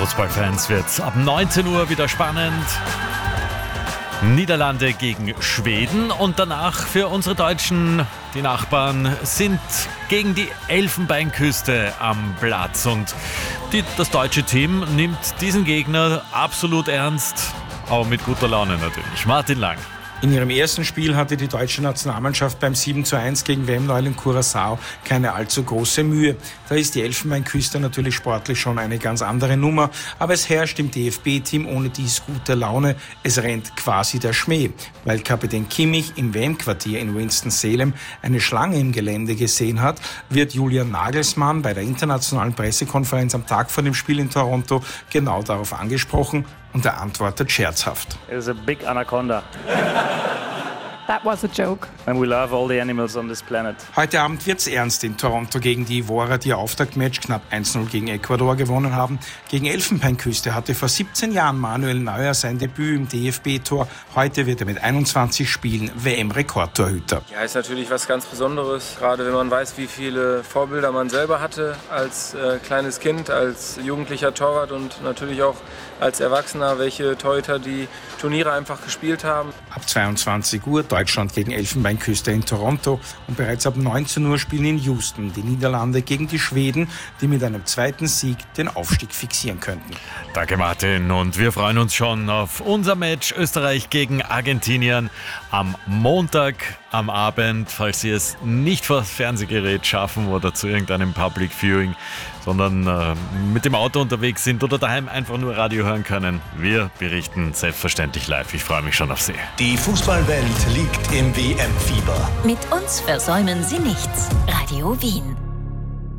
Fußballfans wird ab 19 Uhr wieder spannend. Niederlande gegen Schweden und danach für unsere Deutschen, die Nachbarn, sind gegen die Elfenbeinküste am Platz. Und das deutsche Team nimmt diesen Gegner absolut ernst, auch mit guter Laune natürlich. Martin Lang. In ihrem ersten Spiel hatte die deutsche Nationalmannschaft beim 7:1 gegen WM-Neuling Curaçao keine allzu große Mühe. Da ist die Elfenbeinküste natürlich sportlich schon eine ganz andere Nummer, aber es herrscht im DFB-Team ohne dies gute Laune. Es rennt quasi der Schmäh, weil Kapitän Kimmich im WM-Quartier in Winston-Salem eine Schlange im Gelände gesehen hat, wird Julian Nagelsmann bei der internationalen Pressekonferenz am Tag vor dem Spiel in Toronto genau darauf angesprochen und er antwortet scherzhaft. It was a big anaconda. That was a joke. And we love all the animals on this planet. Heute Abend wird's ernst in Toronto gegen die Ivorer, die ihr Auftaktmatch knapp 1:0 gegen Ecuador gewonnen haben. Gegen Elfenbeinküste hatte vor 17 Jahren Manuel Neuer sein Debüt im DFB-Tor. Heute wird er mit 21 Spielen WM-Rekordtorhüter. Ja, ist natürlich was ganz Besonderes, gerade wenn man weiß, wie viele Vorbilder man selber hatte als kleines Kind, als jugendlicher Torwart und natürlich auch als Erwachsener, welche Torhüter die Turniere einfach gespielt haben. Ab 22 Uhr Deutschland gegen Elfenbeinküste in Toronto und bereits ab 19 Uhr spielen in Houston die Niederlande gegen die Schweden, die mit einem zweiten Sieg den Aufstieg fixieren könnten. Danke Martin und wir freuen uns schon auf unser Match Österreich gegen Argentinien am Montag am Abend, falls Sie es nicht vor das Fernsehgerät schaffen oder zu irgendeinem Public Viewing, sondern mit dem Auto unterwegs sind oder daheim einfach nur Radio hören können. Wir berichten selbstverständlich live. Ich freue mich schon auf Sie. Die Fußballwelt liegt im WM-Fieber. Mit uns versäumen Sie nichts. Radio Wien.